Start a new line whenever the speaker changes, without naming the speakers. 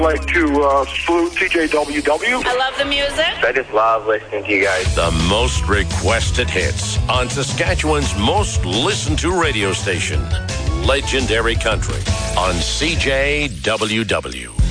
like to salute TJWW.
I love the music.
I just love listening to you guys.
The most requested hits on Saskatchewan's most listened to radio station, Legendary Country on CJWW.